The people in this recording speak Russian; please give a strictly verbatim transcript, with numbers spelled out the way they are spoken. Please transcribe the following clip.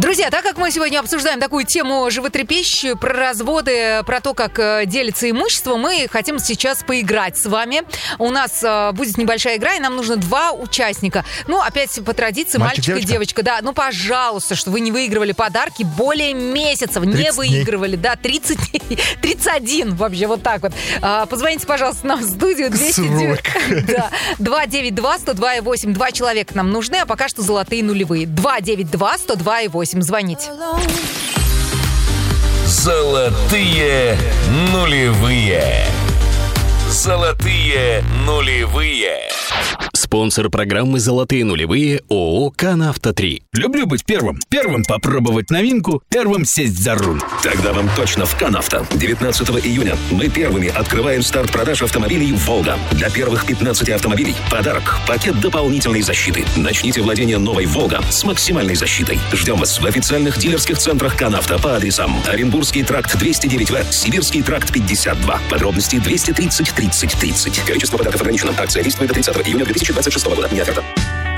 Друзья, так как мы сегодня обсуждаем такую тему животрепещущую, про разводы, про то, как делится имущество, мы хотим сейчас поиграть с вами. У нас будет небольшая игра, и нам нужно два участника. Ну, опять по традиции, мальчик, мальчик и девочка. Да, ну, пожалуйста, что вы не выигрывали подарки более месяцев. Не выигрывали, дней. Да, тридцать дней. тридцать один вообще, вот так вот. А, позвоните, пожалуйста, нам в студию. двести два девять два сто два и восемь. Два человека нам нужны, а пока что золотые нулевые. два девять два сто два и восемь. Звоните. Золотые нулевые. Золотые нулевые. Спонсор программы «Золотые нулевые» ООО «Канавто три». Люблю быть первым. Первым попробовать новинку, первым сесть за руль. Тогда вам точно в «Канавто». девятнадцатого июня мы первыми открываем старт продаж автомобилей «Волга». Для первых пятнадцати автомобилей подарок – пакет дополнительной защиты. Начните владение новой «Волга» с максимальной защитой. Ждем вас в официальных дилерских центрах «Канавто» по адресам: Оренбургский тракт двести девять В, Сибирский тракт пятьдесят два. Подробности двести тридцать тридцать тридцать. Количество подарков ограничено. Акция действует до тридцатого июня две тысячи двадцать шестого года. Не оферта.